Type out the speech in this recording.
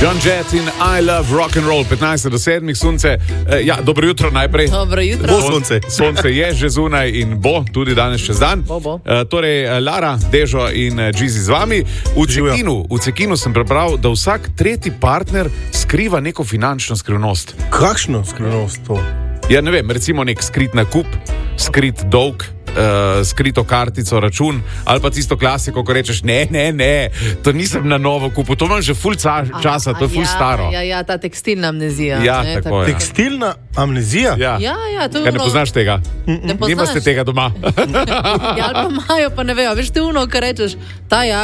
John Jett in I Love Rock and Roll, 15 do 7, sunce. Dobro jutro najprej. Dobro jutro. Sonce je že zunaj in bo tudi danes čez dan. Bo. Torej, Lara, Dežo in Džizi z vami. V Cekinu sem prebral, da vsak tretji partner skriva neko finančno skrivnost. Kakšno skrivnost to? Ja, ne vem, recimo nek skrit nakup, skrit dolg, skrito kartico, račun, ali pa tisto klasiko, ko rečeš, ne, to nisem na novo kupil, to imam že ful časa, to je ful staro. Ja, ta tekstilna amnezija. Ja, tako je. Tekstilna amnezija? Ja, to je Kaj, ne poznaš tega? Ne poznaš. Nimate tega doma? Ja, ali pa imajo, pa ne vejo. Veš, ti kar rečeš, ta